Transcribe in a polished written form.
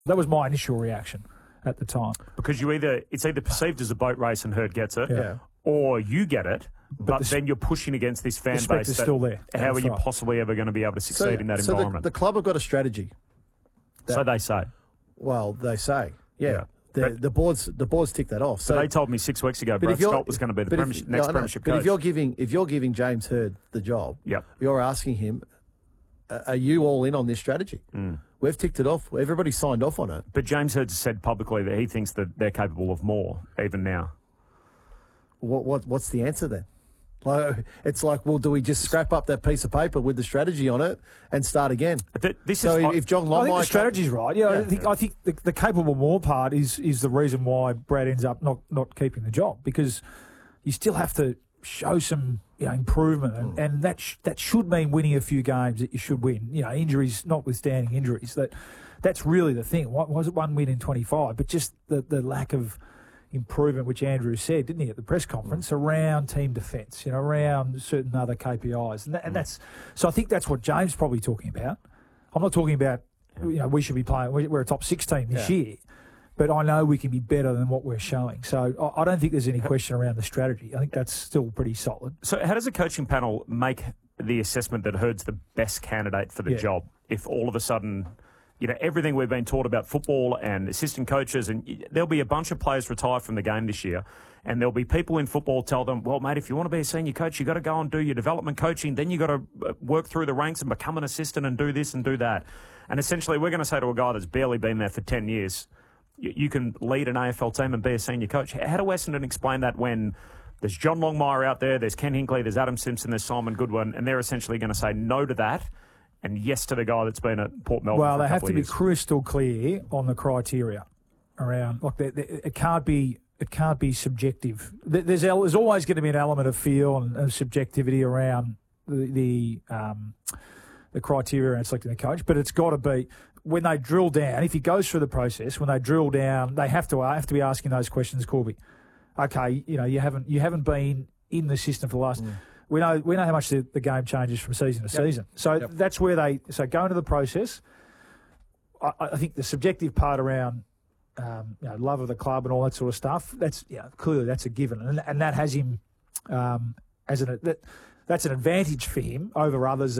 That was my initial reaction at the time. Because it's either perceived as a boat race and Herd gets it, Yeah. or you get it, but then you're pushing against this fan respect base. is still there. How are you right. possibly ever going to be able to succeed in that environment? The club have got a strategy. So they say. Well, they say, yeah. Yeah. The boards tick that off. So they told me 6 weeks ago Brad Scott was going to be the next premiership coach. But if you're giving James Herd the job, Yep. you're asking him, are you all in on this strategy? We've ticked it off. Everybody signed off on it. But James Herd said publicly that he thinks that they're capable of more, even now. What's the answer then? It's like, well, do we just scrap up that piece of paper with the strategy on it and start again? If John Longmire... I think the strategy's right. Yeah, I think the capable more part is the reason why Brad ends up not keeping the job, because you still have to show some improvement, and that should mean winning a few games that you should win. Injuries notwithstanding injuries, that's really the thing. What was it, 1 win in 25? But just the lack of improvement, which Andrew said, didn't he, at the press conference, around team defence, around certain other KPIs, and that's. So I think that's what James is probably talking about. I'm not talking about we should be playing. We're a top 6 team this year. But I know we can be better than what we're showing. So I don't think there's any question around the strategy. I think that's still pretty solid. So how does a coaching panel make the assessment that Herd's the best candidate for the job if all of a sudden, everything we've been taught about football and assistant coaches, and there'll be a bunch of players retired from the game this year, and there'll be people in football tell them, well, mate, if you want to be a senior coach, you've got to go and do your development coaching, then you've got to work through the ranks and become an assistant and do this and do that. And essentially we're going to say to a guy that's barely been there for 10 years, you can lead an AFL team and be a senior coach. How do Essendon explain that when there's John Longmire out there, there's Ken Hinkley, there's Adam Simpson, there's Simon Goodwin, and they're essentially going to say no to that and yes to the guy that's been at Port Melbourne for a couple of years? Well, they have to be crystal clear on the criteria around. It can't be subjective. There's always going to be an element of feel and subjectivity around the criteria around selecting the coach, but it's got to be. When they drill down, if he goes through the process, when they drill down, they have to be asking those questions, Corby. Okay, you haven't been in the system for the last. We know how much the game changes from season to season. So that's where go into the process. I think the subjective part around love of the club and all that sort of stuff. That's clearly that's a given, and that has him that's an advantage for him over others